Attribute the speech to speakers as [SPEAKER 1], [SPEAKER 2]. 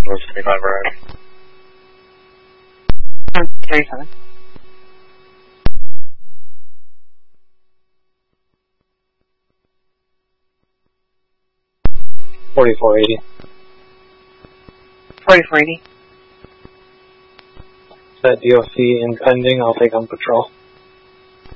[SPEAKER 1] 25 right.
[SPEAKER 2] 37.
[SPEAKER 3] $44.80.
[SPEAKER 2] 4480.
[SPEAKER 3] That DOC impending, I'll take on patrol.